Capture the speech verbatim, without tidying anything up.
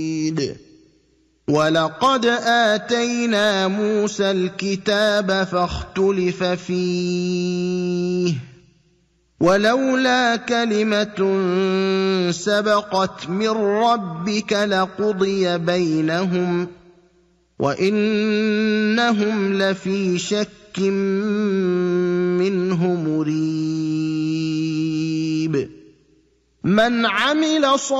وَلَقَدْ آتَيْنَا مُوسَى الْكِتَابَ فَاخْتُلِفَ فِيهِ وَلَوْلَا كَلِمَةٌ سَبَقَتْ مِن رَّبِّكَ لَقُضِيَ بَيْنَهُمْ وَإِنَّهُمْ لَفِي شَكٍّ مِّنْهُ مُرِيبٍ مَنْ عَمِلَ